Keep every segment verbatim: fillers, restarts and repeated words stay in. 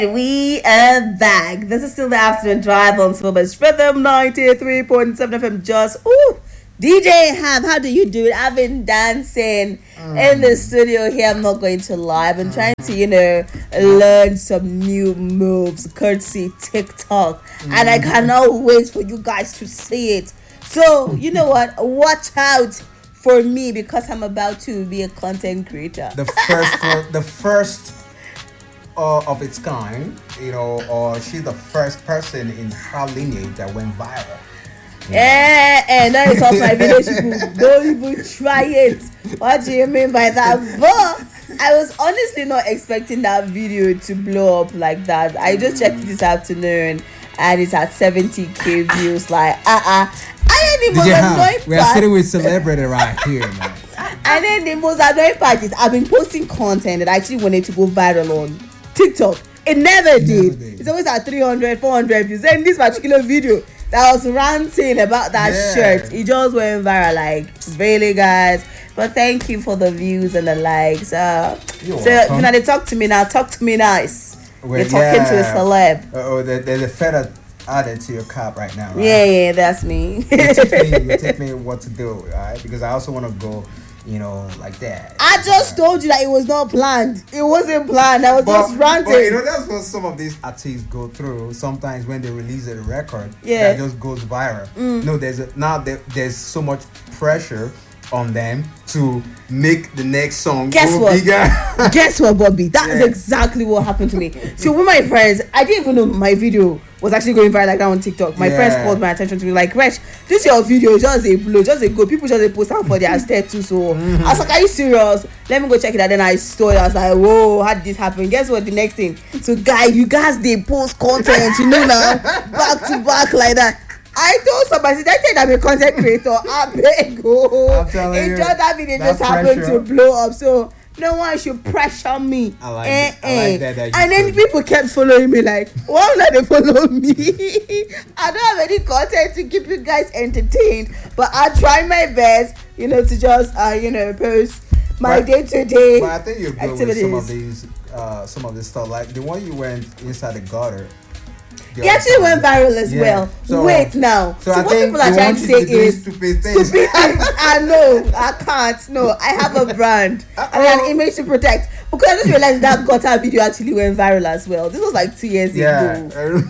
We are back. This is still the afternoon drive on Silver's Rhythm ninety-three point seven F M. Just ooh, D J Ham, how do you do it? I've been dancing mm. in the studio here. I'm not going to lie. I've been mm. trying to, you know, learn some new moves, courtesy TikTok, mm. and I cannot wait for you guys to see it. So you know what? Watch out for me because I'm about to be a content creator. The first, one, the first. Uh, of its kind, you know, or she's the first person in her lineage that went viral. Yeah, and that is off my village people. Don't even try it. What do you mean by that? But I was honestly not expecting that video to blow up like that. I just checked it this afternoon and it's at seventy k views. Like, uh uh. I ain't even annoying. We are sitting with celebrity right here, man. And then the most annoying part is I've been posting content that I actually wanted to go viral on TikTok. It never did. Never did. It's always at three hundred, four hundred views. Then this particular video that was ranting about that yeah. shirt, it just went viral. Like, really, guys. But thank you for the views and the likes. Uh, so, welcome. You know, they talk to me now. Talk to me nice. Well, You're talking yeah. to a celeb. Uh, oh, there's a feather added to your cap right now, right? Yeah, yeah, that's me. you, teach me you teach me what to do, all right? Because I also want to go, you know, like that. I just right. told you that it was not planned. It wasn't planned. I was but, just ranting. But you know, that's what some of these artists go through. Sometimes when they release a record, yeah, that just goes viral. Mm. No, there's a, now there, there's so much pressure on them to make the next song Guess go what? bigger. Guess what, Bobby? That yeah. is exactly what happened to me. So with my friends, I didn't even know my video was actually going viral like that on TikTok. My yeah. friends called my attention to me like, Resh, this your video is just a blow, just a go. People just a post out for their status. So mm-hmm. I was like, are you serious? Let me go check it out. Then I saw it. I was like, whoa, how did this happen? Guess what? The next thing. So guys, you guys they post content, you know now, back to back like that. I told somebody, I said I'm a content creator. I beg go. Enjoy that video just happened to blow up. So no one should pressure me. I like, eh, I like that. that and then people kept following me like, why not they follow me? I don't have any content to keep you guys entertained, but I try my best, you know, to just uh, you know, post my day to day. But I think you're good with some of these, uh, some of this stuff. Like the one you went inside the gutter. He actually went viral as yeah. well. So, Wait now. So, so I what people are trying to say to is stupid things. Stupid things. I know. I can't. No, I have a brand Uh-oh. and an image to protect. Because I just realized that gutter video actually went viral as well. This was like two years yeah. ago.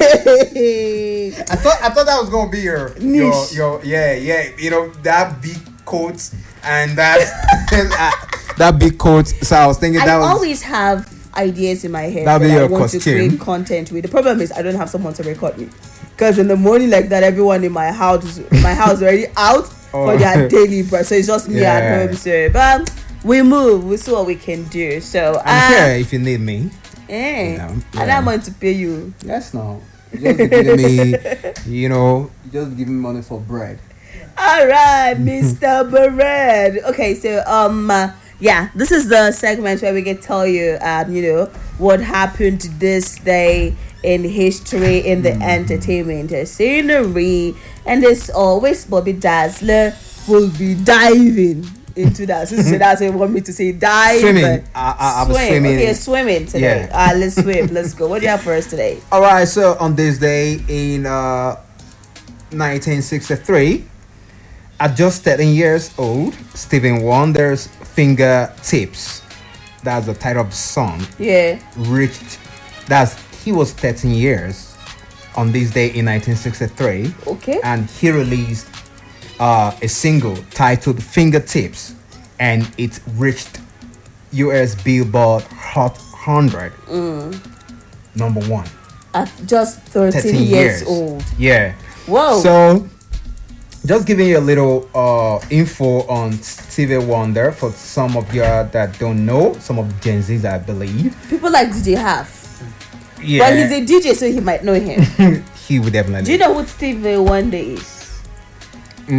I thought I thought that was gonna be your niche. Your, your yeah yeah you know that big coat and that that big coat. So I was thinking I that was always have ideas in my head that that I want costume. to create content with. The problem is I don't have someone to record me because in the morning like that everyone in my house my house is already out oh. for their daily bread, so it's just me yeah. at home. So but we move, we see what we can do. So I'm uh, here if you need me. Eh, you know, yeah. and I'm going to pay you. Yes, no. You just give me, you know, you just give me money for bread. All right, Mister Bread. Okay, so um. Uh, Yeah, this is the segment where we can tell you, um, you know, what happened this day in history, in the mm. entertainment scenery, and this always Bobby Dazzler will be diving into that. So that's what you want me to say, dive. Swimming. I, I, I was Swim. swimming. Okay, swimming today. Yeah. Uh, let's swim. Let's go. What do you have for us today? All right. So on this day in uh, nineteen sixty-three. At just thirteen years old, Stevie Wonder's Fingertips, that's the title of the song, yeah, reached, that's, he was thirteen years on this day in nineteen sixty-three. Okay. And he released uh, a single titled Fingertips, and it reached U S Billboard Hot one hundred, mm. number one. At just thirteen, thirteen years, years old. Yeah. Whoa. So, just giving you a little uh, info on Stevie Wonder for some of you that don't know, some of Gen Zs, I believe. People like D J Half. Yeah. But he's a D J, so he might know him. He would definitely. Do you know who Stevie Wonder is? Mm-hmm.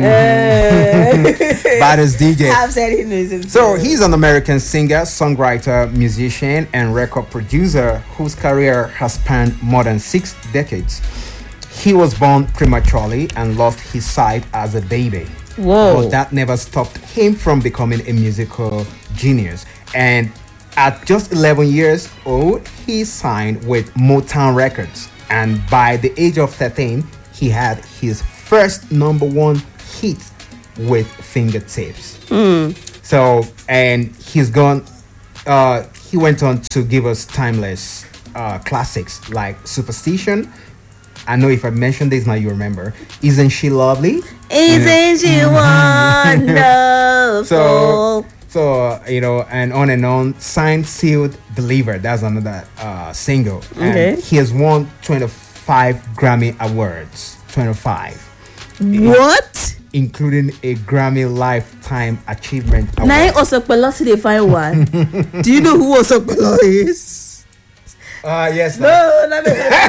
Uh, Baddest D J. Half said he knows him. So he's an American singer, songwriter, musician, and record producer whose career has spanned more than six decades. He was born prematurely and lost his sight as a baby. Whoa. But that never stopped him from becoming a musical genius. And At just eleven years old, he signed with Motown Records, and by the age of thirteen, he had his first number one hit with Fingertips. Mm. So, and he's gone. Uh, he went on to give us timeless uh, classics like Superstition. I know if I mentioned this now, you remember. Isn't She Lovely? Isn't she wonderful? So, so uh, you know, and on and on. Signed, Sealed, Believer. That's another uh, single. Okay. And he has won twenty-five Grammy Awards. twenty-five. What? Including a Grammy Lifetime Achievement Award. Now Osokpolo they find one. Do you know who Osokpolo is? Uh, yes. No, let me.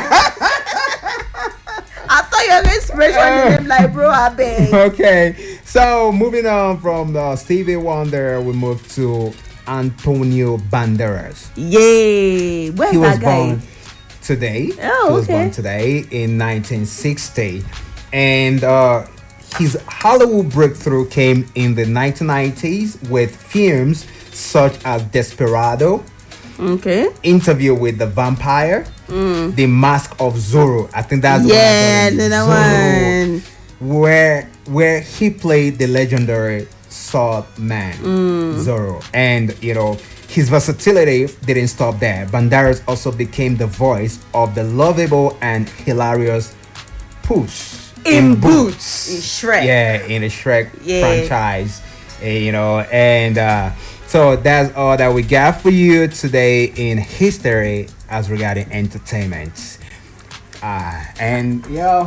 I thought you were going to mention him like bro, I beg. Okay, so moving on from uh, Stevie Wonder, we move to Antonio Banderas. Yay! Where's He was that guy? born today. Oh, he was okay. born today in nineteen sixty, and uh, his Hollywood breakthrough came in the nineteen nineties with films such as Desperado, Okay. Interview with the Vampire, The Mask of Zorro. I think that's the Yeah, one. I the told you, one. Zorro, where where he played the legendary sword man Zorro, and you know his versatility didn't stop there. Banderas also became the voice of the lovable and hilarious Puss In Boots. In Shrek. Yeah, in the Shrek Yeah. franchise, eh, you know, and uh, so that's all that we got for you today in history as regarding entertainment. Uh, and you know,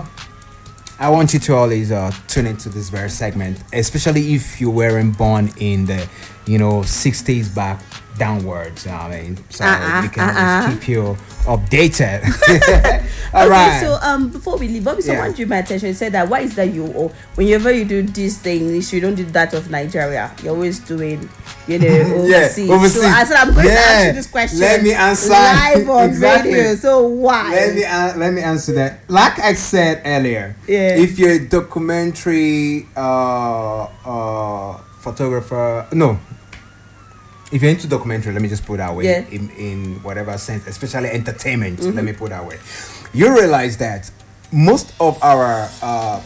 I want you to always uh, tune into this very segment, especially if you weren't born in the, you know, sixties back downwards. You know what I mean, so Uh-uh, we can uh-uh. always keep you updated. All Okay, right. so um, before we leave, Bobby, Yeah. someone drew my attention and said that why is that you, or whenever you do these things, you don't do that of Nigeria. You're always doing, you know, overseas. Yeah, overseas. So I said I'm going to ask Yeah. you this question. Let me answer. live on Exactly. radio. So why? Let me uh, let me answer that. Like I said earlier, Yeah. if you're a documentary uh, uh, photographer, no. If you're into documentary, let me just put it that way. Yeah. In in whatever sense, especially entertainment, let me put it that way. You realize that most of our uh,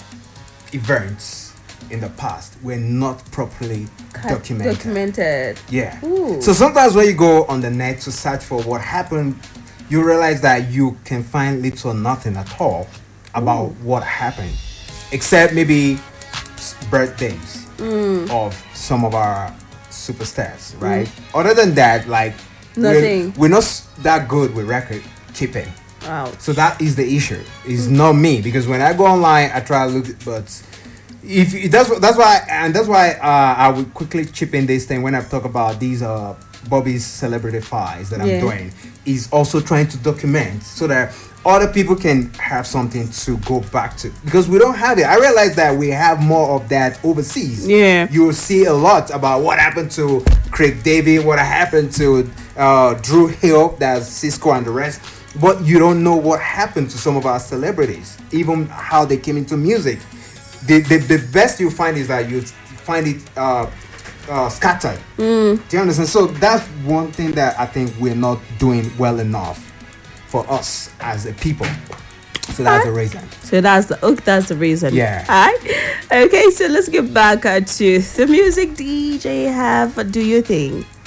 events in the past were not properly documented. Documented. Yeah. Ooh. So sometimes when you go on the net to search for what happened, you realize that you can find little or nothing at all about Ooh. what happened, except maybe s- birthdays Mm. of some of our superstars, right? Other than that, like Nothing. We're, we're not s- that good with record keeping. Wow. So that is the issue. It's not me, because when I go online, I try to look, but if if that's what- that's why, and that's why uh, I will quickly chip in this thing when I talk about these uh Bobby's celebrity files that I'm Yeah. doing. Is also trying to document so that other people can have something to go back to, because we don't have it. I realize that we have more of that overseas. Yeah. You will see a lot about what happened to Craig David, what happened to uh, Drew Hill, that's Cisco and the rest. But you don't know what happened to some of our celebrities, even how they came into music. The the, the best you find is that you find it uh, uh, scattered. Mm. Do you understand? So that's one thing that I think we're not doing well enough for us as a people. So that's the reason. So that's the oh, that's the reason. Yeah. Alright. Okay, so let's get back uh, to the music. D J have Do You Think?